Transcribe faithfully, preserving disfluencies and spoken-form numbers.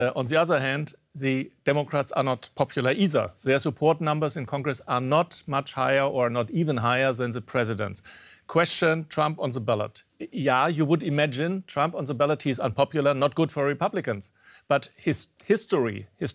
Uh, on the other hand, the Democrats are not popular either. Their support numbers in Congress are not much higher or not even higher than the president's. Question Trump on the ballot. Yeah, you would imagine Trump on the ballot, he is unpopular, not good for Republicans. But his history, his